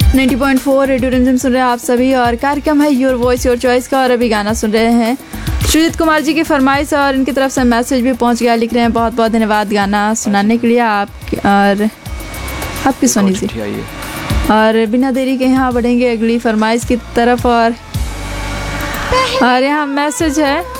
90.4 radio रिमझिम सुन रहे हैं आप सभी और कार्यक्रम है योर वॉइस योर चॉइस का। और अभी गाना सुन रहे हैं श्रीजीत कुमार जी की फरमाइश और इनकी तरफ से मैसेज भी पहुंच गया। लिख रहे हैं बहुत बहुत धन्यवाद गाना सुनाने के लिए और आपकी सुनी जी। और बिना देरी के यहाँ बढ़ेंगे अगली फरमाइश की तरफ और यहाँ मैसेज है